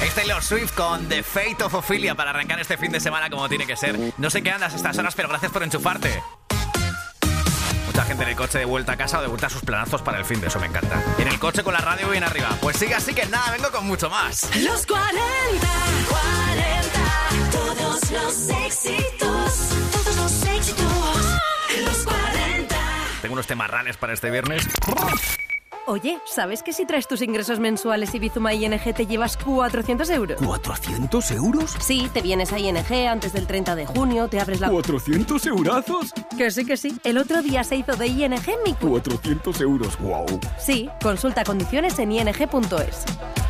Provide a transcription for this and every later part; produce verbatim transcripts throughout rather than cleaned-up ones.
Es Taylor Swift con The Fate of Ophelia para arrancar este fin de semana como tiene que ser. No sé qué andas estas horas, pero gracias por enchufarte. Mucha gente en el coche de vuelta a casa o de vuelta a sus planazos para el fin de, eso me encanta. Y en el coche con la radio bien arriba. Pues sigue así que nada, vengo con mucho más. Los cuarenta, cuarenta, todos los éxitos, todos los éxitos, los cuarenta. Tengo unos temas reales para este viernes. Oye, ¿sabes que si traes tus ingresos mensuales y Bizuma I N G te llevas cuatrocientos euros? ¿cuatrocientos euros? Sí, te vienes a I N G antes del treinta de junio, te abres la... ¿cuatrocientos eurazos? Que sí, que sí. El otro día se hizo de I N G mi... cuatrocientos euros, wow. Sí, consulta condiciones en i n g punto es.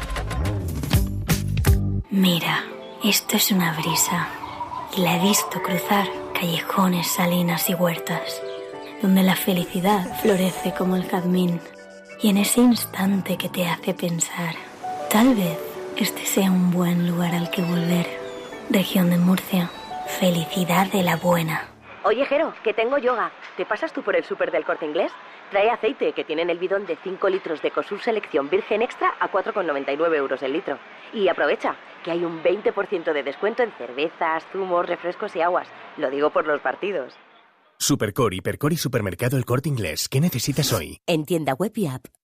Mira, esto es una brisa. Y la he visto cruzar callejones, salinas y huertas, donde la felicidad florece como el jazmín. Y en ese instante que te hace pensar, tal vez este sea un buen lugar al que volver. Región de Murcia, felicidad de la buena. Oye, Jero, que tengo yoga. ¿Te pasas tú por el súper del Corte Inglés? Trae aceite, que tienen el bidón de cinco litros de Ecosur Selección Virgen Extra a cuatro con noventa y nueve euros el litro. Y aprovecha, que hay un veinte por ciento de descuento en cervezas, zumos, refrescos y aguas. Lo digo por los partidos. Supercor, Hipercor y Supermercado El Corte Inglés. ¿Qué necesitas hoy? En tienda web y app.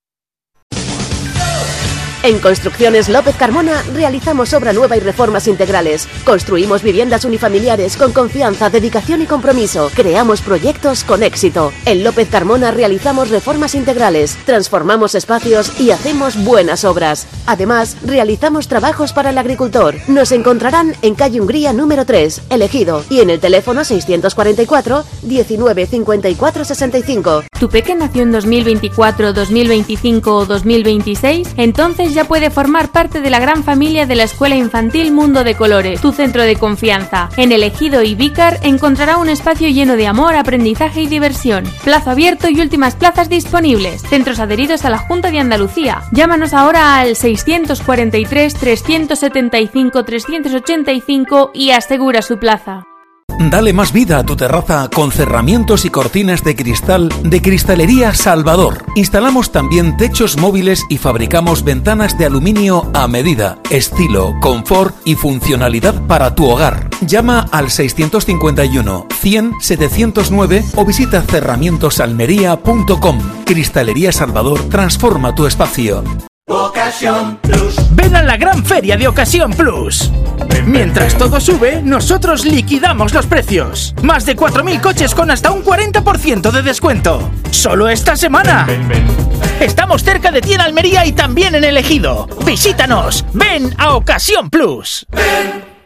En Construcciones López Carmona realizamos obra nueva y reformas integrales. Construimos viviendas unifamiliares con confianza, dedicación y compromiso. Creamos proyectos con éxito. En López Carmona realizamos reformas integrales, transformamos espacios y hacemos buenas obras. Además, realizamos trabajos para el agricultor. Nos encontrarán en calle Hungría número tres, El Ejido, y en el teléfono seiscientos cuarenta y cuatro, diecinueve, cincuenta y cuatro, sesenta y cinco. ¿Tu peque nació en dos mil veinticuatro, dos mil veinticinco o dos mil veintiséis? Entonces ya puede formar parte de la gran familia de la Escuela Infantil Mundo de Colores, tu centro de confianza. En El Ejido y Vícar encontrará un espacio lleno de amor, aprendizaje y diversión. Plazo abierto y últimas plazas disponibles. Centros adheridos a la Junta de Andalucía. Llámanos ahora al seiscientos cuarenta y tres, trescientos setenta y cinco, trescientos ochenta y cinco y asegura su plaza. Dale más vida a tu terraza con cerramientos y cortinas de cristal de Cristalería Salvador. Instalamos también techos móviles y fabricamos ventanas de aluminio a medida, estilo, confort y funcionalidad para tu hogar. Llama al seiscientos cincuenta y uno, cien, setecientos nueve o visita cerramientosalmería punto com. Cristalería Salvador transforma tu espacio. Ocasión Plus. Ven a la gran feria de Ocasión Plus. Mientras todo sube, nosotros liquidamos los precios. Más de cuatro mil coches con hasta un cuarenta por ciento de descuento. Solo esta semana. Ven, ven, ven. Estamos cerca de ti en Almería y también en El Ejido. Visítanos. Ven a Ocasión Plus. Ven.